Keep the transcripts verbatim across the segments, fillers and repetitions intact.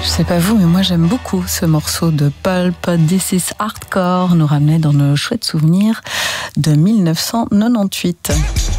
sais pas vous, mais moi j'aime beaucoup ce morceau de Pulp, This is Hardcore, nous ramenait dans nos chouettes souvenirs de mille neuf cent quatre-vingt-dix-huit.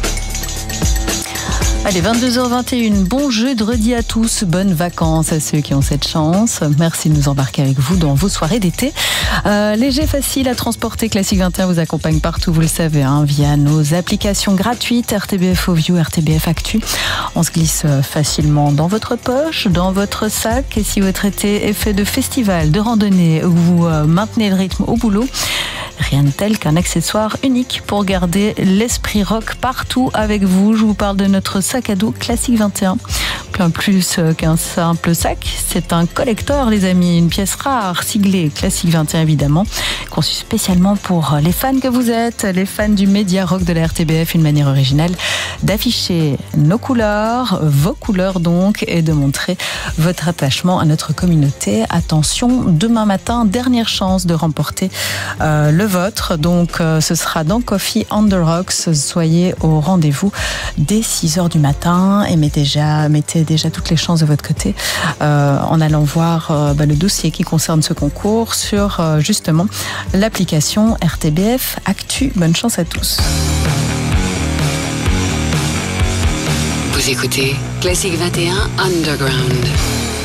Allez, vingt-deux heures vingt et une, bon jeudi à tous, bonnes vacances à ceux qui ont cette chance. Merci de nous embarquer avec vous dans vos soirées d'été. Euh, léger, facile à transporter, Classique vingt et un vous accompagne partout, vous le savez, hein, via nos applications gratuites, R T B F Oview, R T B F Actu. On se glisse facilement dans votre poche, dans votre sac, et si votre été est fait de festival, de randonnée, où vous euh, maintenez le rythme au boulot, rien de tel qu'un accessoire unique pour garder l'esprit rock partout avec vous. Je vous parle de notre sac à dos Classique vingt et un. Plein plus qu'un simple sac, c'est un collector, les amis, une pièce rare, siglée Classique vingt et un évidemment, conçue spécialement pour les fans que vous êtes, les fans du média rock de la R T B F, une manière originale d'afficher nos couleurs, vos couleurs donc, et de montrer votre attachement à notre communauté. Attention, demain matin, dernière chance de remporter euh, le vôtre, donc euh, ce sera dans Coffee on the Rocks. Soyez au rendez-vous dès six heures du matin et mettez déjà, mettez déjà toutes les chances de votre côté euh, en allant voir euh, bah, le dossier qui concerne ce concours sur euh, justement l'application R T B F Actu. Bonne chance à tous. Vous écoutez Classique vingt et un Underground.